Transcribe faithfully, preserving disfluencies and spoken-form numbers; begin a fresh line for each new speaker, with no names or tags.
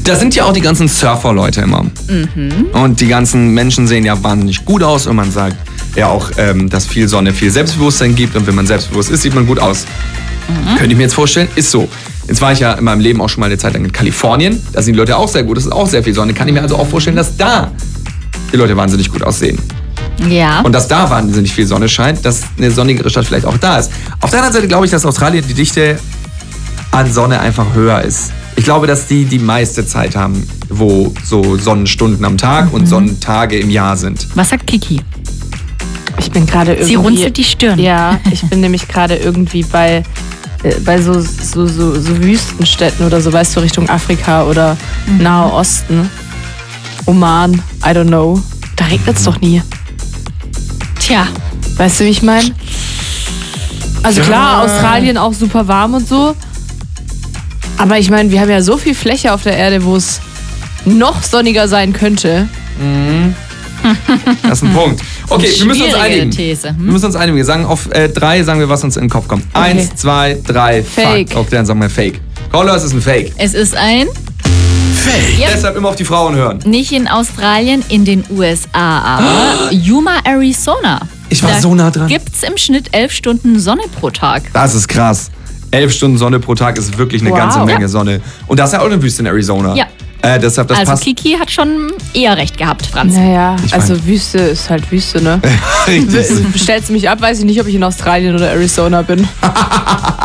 Da sind ja auch die ganzen Surfer-Leute immer. Mhm. Und die ganzen Menschen sehen ja wahnsinnig gut aus und man sagt ja auch, ähm, dass viel Sonne viel Selbstbewusstsein gibt und wenn man selbstbewusst ist, sieht man gut aus. Mhm. Könnte ich mir jetzt vorstellen, ist so. Jetzt war ich ja in meinem Leben auch schon mal eine Zeit lang in Kalifornien. Da sind die Leute auch sehr gut, das ist auch sehr viel Sonne. Kann ich mir also auch vorstellen, dass da die Leute wahnsinnig gut aussehen.
Ja.
Und dass da wahnsinnig viel Sonne scheint, dass eine sonnigere Stadt vielleicht auch da ist. Auf der anderen Seite glaube ich, dass Australien die Dichte an Sonne einfach höher ist. Ich glaube, dass die die meiste Zeit haben, wo so Sonnenstunden am Tag mhm. und Sonnentage im Jahr sind.
Was sagt Kiki?
Ich bin gerade irgendwie...
Sie runzelt die Stirn.
Ja, ich bin nämlich gerade irgendwie bei, äh, bei so, so, so, so Wüstenstädten oder so, weißt du, Richtung Afrika oder mhm. Nahe Osten. Oman, I don't know. Da regnet es doch nie.
Tja.
Weißt du, wie ich meine? Also
ja.
klar, Australien auch super warm und so. Aber ich meine, wir haben ja so viel Fläche auf der Erde, wo es noch sonniger sein könnte.
Mhm. Das ist ein Punkt. Okay, wir müssen uns einigen.
These. Hm?
Wir müssen uns einigen. Wir sagen auf äh, drei, sagen wir, was uns in den Kopf kommt.
Okay.
Eins, zwei, drei,
Fake.
Fuck. Okay, dann sagen wir Fake. Caller, es ist ein Fake.
Es ist ein...
Fake.
Ja.
Deshalb immer auf die Frauen hören.
Nicht in Australien, in den U S A, aber Yuma, Arizona.
Ich war
da
so nah dran.
Gibt's im Schnitt elf Stunden Sonne pro Tag.
Das ist krass. Elf Stunden Sonne pro Tag ist wirklich eine
Wow.
ganze Menge
Ja.
Sonne. Und das ist ja auch eine Wüste in Arizona.
Ja.
Äh, deshalb, das
also
passt.
Kiki hat schon eher recht gehabt, Franz.
Naja,
Ich
also
mein-
Wüste ist halt Wüste, ne?
Richtig.
Stellst du mich ab, weiß ich nicht, ob ich in Australien oder Arizona bin.